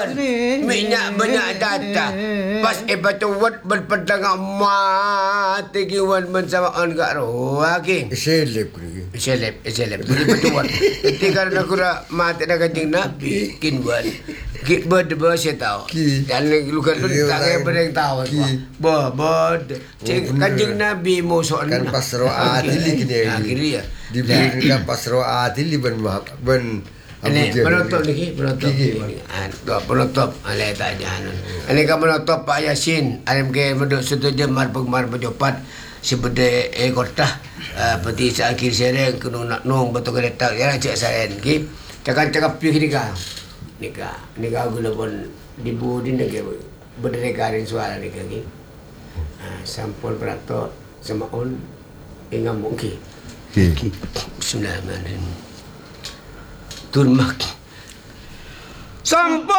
Minyak banyak datang. Pas tu wat berpedang mati kiwan bersama on kat roh. Okey. Seleb ni. Seleb. Jadi betul. Ketika nak kura mati dah kancing Nabi kinwan. Kit ber saya tahu. Dan luka tu tak bereng tahu. Bod. Kancing Nabi musuh Kan pasro adili kini. Akhirnya. Diberikan pasro adili ben Ini penutup lagi, penutup alai tak jahan. Ini kan penutup Pak Yasin, alim ke menduk setuju mar berjopat seperti kota peti akhir sereng kena nak nong betul kereta ya cek saya ki. Cakap pi nikah gula pun dibu din ke berdekarin suara nikah ki. Sampul berato sama on ingam mungkin. Bismillahirrahmanirrahim. Turmak. Sampun